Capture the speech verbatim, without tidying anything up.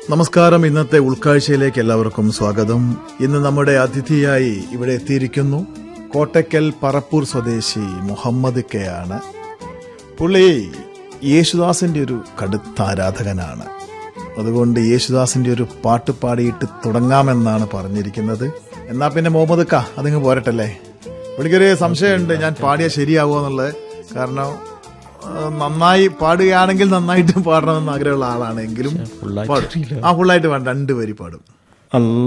നമസ്കാരം. ഇന്നത്തെ ഉൾക്കാഴ്ചയിലേക്ക് എല്ലാവർക്കും സ്വാഗതം. ഇന്ന് നമ്മുടെ അതിഥിയായി ഇവിടെ എത്തിയിരിക്കുന്നു കോട്ടയ്ക്കൽ പറപ്പൂർ സ്വദേശി മുഹമ്മദ് കെ ആണ്. പുള്ളി യേശുദാസിന്റെ ഒരു കടുത്ത ആരാധകനാണ്. അതുകൊണ്ട് യേശുദാസിന്റെ ഒരു പാട്ട് പാടിയിട്ട് തുടങ്ങാമെന്നാണ് പറഞ്ഞിരിക്കുന്നത്. എന്നാ പിന്നെ മുഹമ്മദ് ക അതിങ്ങ് പോരട്ടല്ലേ? പുള്ളിക്കൊരു സംശയമുണ്ട് ഞാൻ പാടിയാൽ ശരിയാവുമോ എന്നുള്ളത്. കാരണം നന്നായി പാടുകയാണെങ്കിൽ നന്നായിട്ട് പാടണമെന്ന് ആഗ്രഹമുള്ള ആളാണെങ്കിലും പാടും. ആ ഫുള്ളായിട്ട് വേണ്ട, രണ്ടുപേരി പാടും.